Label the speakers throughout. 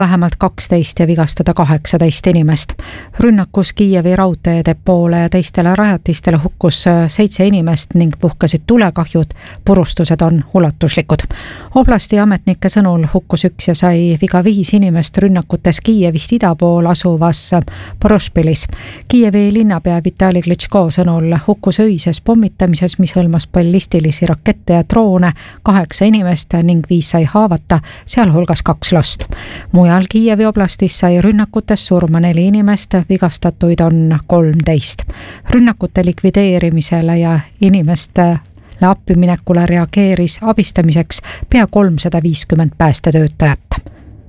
Speaker 1: vähemalt 12 ja vigastada 18 inimest. Rünnakus Kiievi raudteedepoole ja teistele rajatistele hukkus 7 inimest ning puhkesid tulekahjud, purustused on ulatuslikud. Oblasti ametnike sõnul hukkus 1 ja sai viga 5 inimest rünnakutes Kiievist ida pool asuvas Porošpilis. Kiievi linnapea Vitali Klitschko sõnul hukkus öises pommitamises, mis hõlmas ballistilisi rakette ja droone 8 inimest ning 5 sai haavata, sealhulgas 2 last. Mujal Kiievi oblastis sai rünnakutes surma 4 inimest, vigastatuid on 13. Rünnakute likvideerimisele ja inimestele appiminekule reageeris abistamiseks pea 350 päästetöötajat.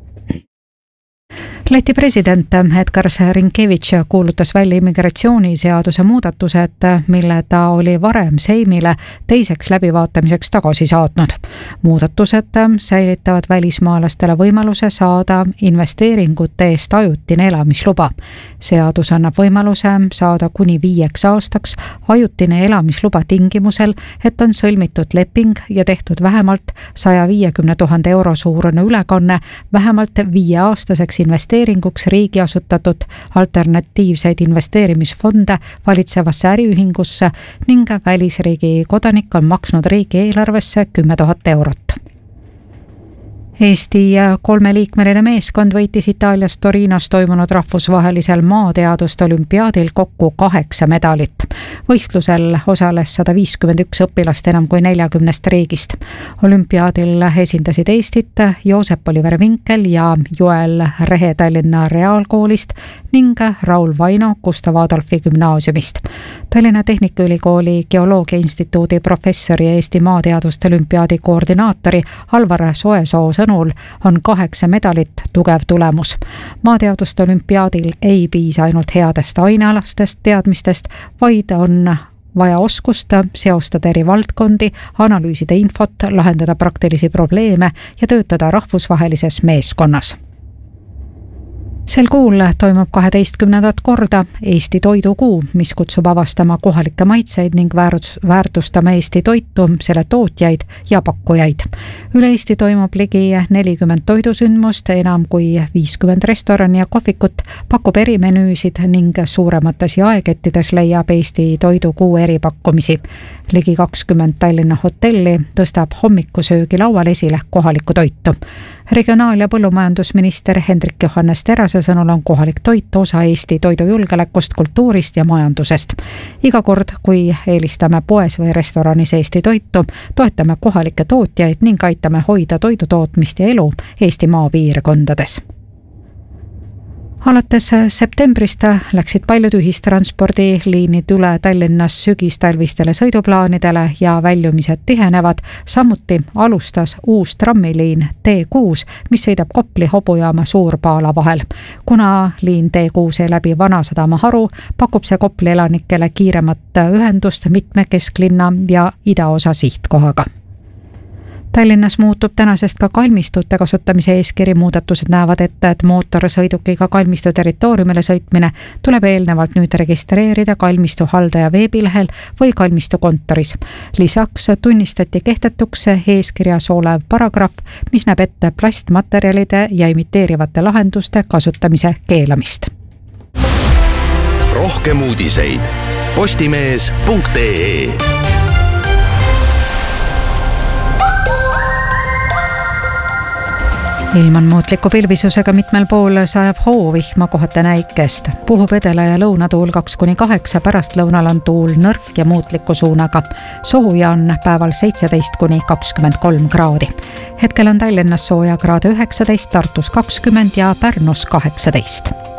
Speaker 1: Läti president Edgars Rinkevitš kuulutas välja immigratsiooniseaduse muudatused, mille ta oli varem Seimile teiseks läbivaatamiseks tagasi saatnud. Muudatused säilitavad välismaalastele võimaluse saada investeeringute eest ajutine elamisluba. Seadus annab võimaluse saada kuni 5 aastaks ajutine elamisluba tingimusel, et on sõlmitud leping ja tehtud vähemalt 150 000 euro suurune ülekanne vähemalt 5-aastaseks investeeringuks riigi asutatud alternatiivseid investeerimisfonde valitsevasse äriühingusse ning välisriigi kodanik on maksnud riigieelarvesse 10 000 eurot. Eesti 3-liikmeline meeskond võitis Itaalias Torinos toimunud rahvusvahelisel maateaduste olümpiaadil kokku 8 medalit. Võistlusel osales 151 õpilast enam kui 40 riigist. Olümpiaadil esindasid Eestit Joosep Oliver Vinkel ja Joel Rehe Tallinna Reaalkoolist ning Raul Vaino Gustav Adolfi gümnaasiumist. Tallinna Tehnikaülikooli Geoloogia Instituudi professori ja Eesti maateaduste olümpiaadi koordinaatori Alvar Soesoo sõnul on 8 medalit tugev tulemus. Maateaduste olümpiaadil ei piisa ainult headest ainealastest teadmistest, vaid on vaja oskust seostada eri valdkondi, analüüsida infot, lahendada praktilisi probleeme ja töötada rahvusvahelises meeskonnas. Sel kuul toimub 12. korda Eesti toidukuu, mis kutsub avastama kohalikke maitseid ning väärtustama Eesti toitu, selle tootjaid ja pakkujaid. Üle Eesti toimub ligi 40 toidusündmust, enam kui 50 restorani ja kohvikut pakub erimenüüsid ning suuremates jaekettides leiab Eesti toidukuu eripakkumisi. Ligi 20 Tallinna hotelli tõstab hommikusöögi laual esile kohalikku toitu. Regionaal- ja põllumajandusminister Hendrik Johannes Terase sõnul on kohalik toit osa Eesti toidujulgeolekust, kultuurist ja majandusest. Iga kord, kui eelistame poes või restoranis Eesti toitu, toetame kohalikke tootjaid ning aitame hoida toidutootmist ja elu Eesti maapiirkondades. Alates septembrist läksid paljud ühistranspordiliinid üle Tallinnas sügistalvistele sõiduplaanidele ja väljumised tihenevad. Samuti alustas uus trammiliin T6, mis sõidab Kopli hobujaama Suur-Paala vahel. Kuna liin T6 läbi Vanasadama haru, pakub see Kopli elanikele kiiremat ühendust mitme kesklinna ja idaosa sihtkohaga. Tallinnas muutub tänasest ka kalmistute kasutamise eeskiri. Muudatused näevad ette, et mootorsõidukiga kalmistu territooriumile sõitmine tuleb eelnevalt nüüd registreerida kalmistu haldaja veebilehel või kalmistu kontoris. Lisaks tunnistati kehtetuks eeskirjas olev paragrahv, mis näeb ette plastmaterjalide ja imiteerivate lahenduste kasutamise keelamist.
Speaker 2: Rohkem uudiseid postimees.ee.
Speaker 1: Ilm on muutliku pilvisusega, mitmel pool sajab hoovihma, kohati näikest. Puhub edela- ja lõunatuul 2-8, pärastlõunal on tuul nõrk ja muutliku suunaga. Sooja on päeval 17-23 kraadi. Hetkel on Tallinnas sooja kraade 19, Tartus 20 ja Pärnus 18.